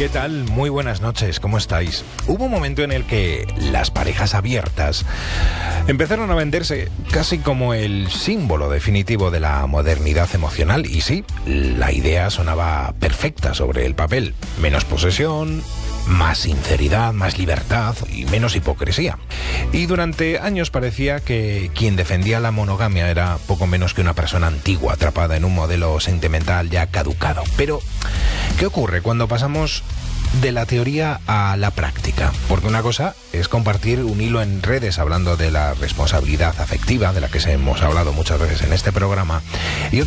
¿Qué tal? Muy buenas noches, ¿cómo estáis? Hubo un momento en el que las parejas abiertas empezaron a venderse casi como el símbolo definitivo de la modernidad emocional. Y sí, la idea sonaba perfecta sobre el papel. Menos posesión, más sinceridad, más libertad y menos hipocresía. Y durante años parecía que quien defendía la monogamia era poco menos que una persona antigua, atrapada en un modelo sentimental ya caducado. Pero, ¿qué ocurre cuando pasamos de la teoría a la práctica? Porque una cosa es compartir un hilo en redes hablando de la responsabilidad afectiva, de la que hemos hablado muchas veces en este programa, y